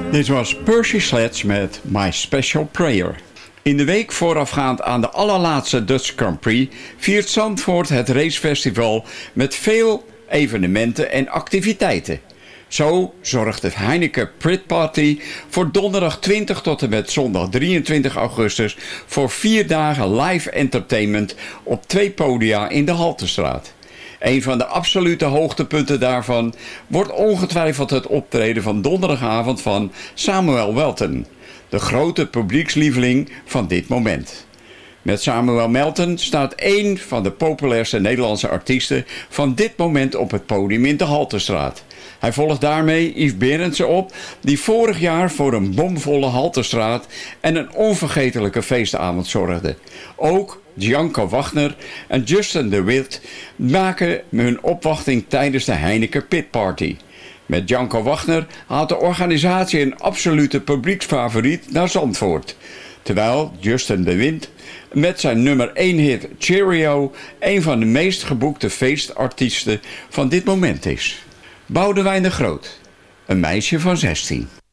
Dit was Percy Sledge met My Special Prayer. In de week voorafgaand aan de allerlaatste Dutch Grand Prix viert Zandvoort het racefestival met veel evenementen en activiteiten. Zo zorgt de Heineken Pit Party voor donderdag 20 tot en met zondag 23 augustus voor 4 dagen live entertainment op 2 podia in de Haltestraat. Een van de absolute hoogtepunten daarvan wordt ongetwijfeld het optreden van donderdagavond van Samuel Welton, de grote publiekslieveling van dit moment. Met Samuel Welton staat één van de populairste Nederlandse artiesten van dit moment op het podium in de Haltestraat. Hij volgt daarmee Yves Berendsen op, die vorig jaar voor een bomvolle Haltestraat en een onvergetelijke feestavond zorgde. Ook Django Wagner en Justin de Wit maken hun opwachting tijdens de Heineken Pit Party. Met Django Wagner haalt de organisatie een absolute publieksfavoriet naar Zandvoort. Terwijl Justin de Wit met zijn nummer 1 hit Cheerio een van de meest geboekte feestartiesten van dit moment is. Boudewijn de Groot, een meisje van 16.